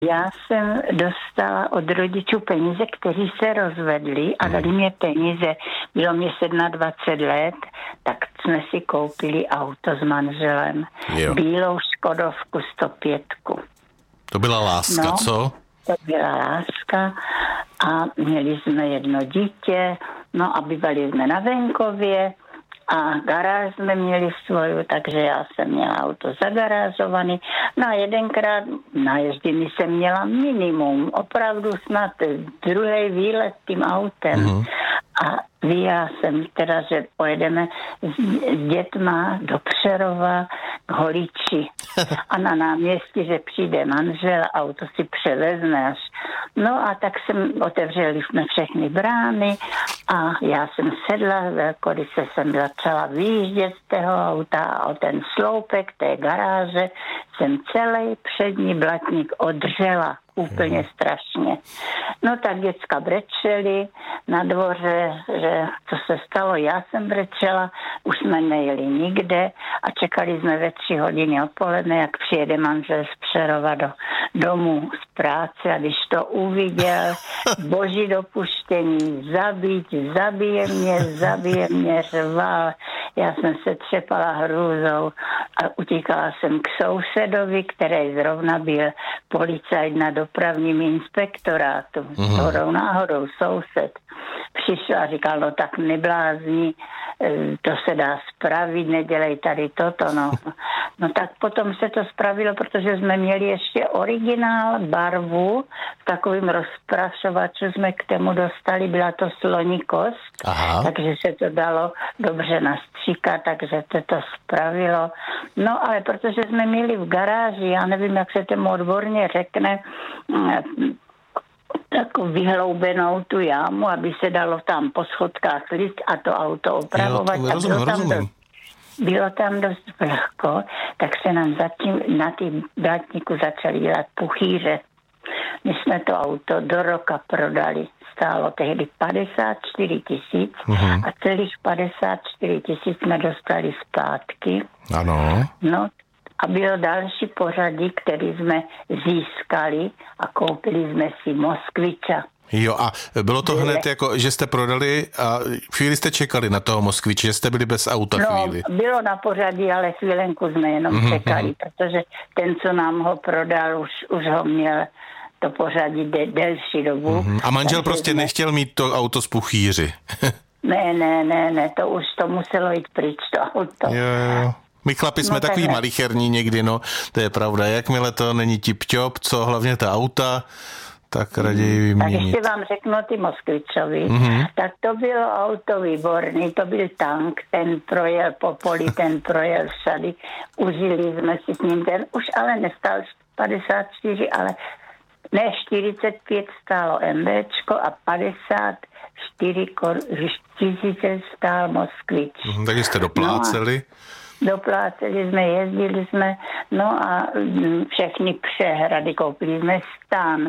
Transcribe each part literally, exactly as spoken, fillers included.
Já jsem dostala od rodičů peníze, kteří se rozvedli a dali mě peníze. Bylo mě dvacet sedm let, tak jsme si koupili auto s manželem. Jo. Bílou Škodovku sto pět. To byla láska, no, co? To byla láska a měli jsme jedno dítě, no a bývali jsme na venkově a garáž jsme měli svoju, takže já jsem měla auto zagarážovaný. No a jedenkrát na ježdění jsem měla minimum, opravdu snad druhý výlet tím autem. Mm-hmm. A já jsem teda, že pojedeme s dětma do Přerova k Holiči. A na náměstí, že přijde manžel, auto si převezme až. No a tak jsem, otevřeli jsme všechny brány a já jsem sedla, velkoryse jsem začala vyjíždět z toho auta a o ten sloupek té garáže jsem celý přední blatník odřela. Úplně strašně. No tak děcka brečeli na dvoře, že co se stalo, já jsem brečela, už jsme nejeli nikde a čekali jsme ve tři hodiny odpoledne, jak přijede manžel z Přerova do domu z práce a když to uviděl, boží dopuštění, zabít, zabije mě, zabije mě, řval. Já jsem se třepala hrůzou a utíkala jsem k sousedovi, který zrovna byl policajt na dopravním inspektorátu. Mm-hmm. Hodou náhodou soused přišel a říkal, no tak neblázní, to se dá spravit, nedělej tady toto, no. No tak potom se to spravilo, protože jsme měli ještě originál barvu, v takovým rozprašovaču jsme k tomu dostali, byla to sloní kost, aha, takže se to dalo dobře nastříkat, takže to to spravilo. No ale protože jsme měli v garáži, já nevím, jak se tomu odborně řekne, takovou vyhloubenou tu jámu, aby se dalo tam po schodkách líst a to auto opravovat. Jo, rozumím, bylo, tam rozumím. dost, bylo tam dost vlhko, tak se nám zatím na tým blatníku začali dělat puchýře. My jsme to auto do roka prodali. Stálo tehdy padesát čtyři tisíc uhum. A celých padesát čtyři tisíc jsme dostali zpátky. Ano. No, a bylo další pořadí, který jsme získali a koupili jsme si Moskviča. Jo, a bylo to hned jako, že jste prodali a chvíli jste čekali na toho Moskviče, že jste byli bez auta chvíli. No, bylo na pořadí, ale chvílenku jsme jenom mm-hmm. čekali, protože ten, co nám ho prodal, už, už ho měl to pořadí de- delší dobu. Mm-hmm. A manžel prostě jsme... nechtěl mít to auto z puchýři. ne, ne, ne, ne, to už to muselo jít pryč, to auto. Jo, jo. My chlapi jsme no, takový ne. malicherní někdy, no, to je pravda. Jakmile to není tip-top, co hlavně ta auta, tak raději vyměnit. Tak ještě vám řeknu ty Moskvičovi. Mm-hmm. Tak to bylo auto výborný, to byl tank, ten projel po poli, ten projel všady. Užili jsme si s ním, ten už ale nestal padesát čtyři, ale ne čtyřicet pět stálo MBčko a padesát čtyři tisíce stál Moskvič. Mm, takže jste dopláceli? No dopláceli jsme, jezdili jsme, no a všechny přehrady, koupili jsme stán,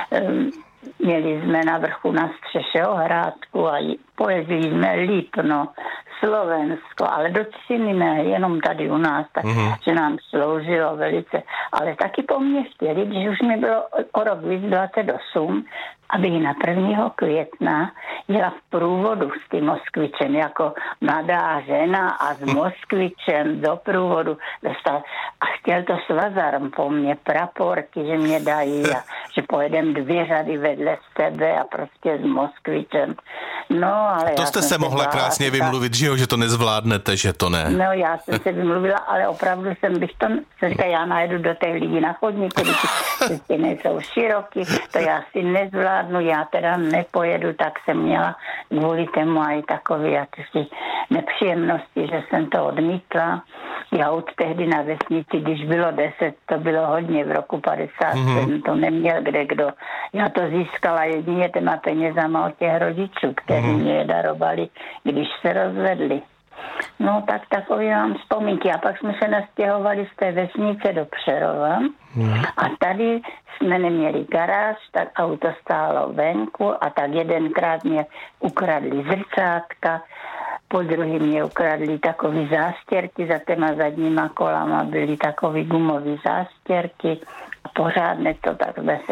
měli jsme na vrchu na střeše ohrádku a pojezdili jsme Lipno, Slovensko, ale do Ciny ne, jenom tady u nás, tak, mm-hmm. že nám sloužilo velice. Ale taky po mně chtěli, když už mi bylo o rok víc dvacet osm, aby na prvního května jela v průvodu s tím Moskvičem jako mladá žena a s Moskvičem do průvodu dostal. A chtěl to svazarm po mně, praporky, že mě dají a že pojedem dvě řady vedle sebe a prostě s Moskvičem. No, ale to jste se mohla krásně vymluvit, že jo, že to nezvládnete, že to ne. No, já jsem se vymluvila, ale opravdu jsem bych to, co říká, já najedu do těch lidí na chodníku, když ty nejsou široký, to já si nezvládnu, já teda nepojedu, tak jsem měla kvůli tomu aj takový jakýsi nepříjemnosti, že jsem to odmítla. Já od tehdy na vesnici, když bylo deset, to bylo hodně v roku padesát sedm, mm-hmm. to neměl kde kdo. Já to získala jedině těma penězama od těch rodičů, kteří mm-hmm. mě je darovali, když se rozvedli. No tak takový mám vzpomínky. A pak jsme se nastěhovali z té vesnice do Přerova mm. a tady jsme neměli garáž, tak auto stálo venku a tak jedenkrát mě ukradli zrcátka, po druhý mě ukradli takový zástěrky, za těma zadníma kolama byly takový gumový zástěrky a pořádně to tak jsme se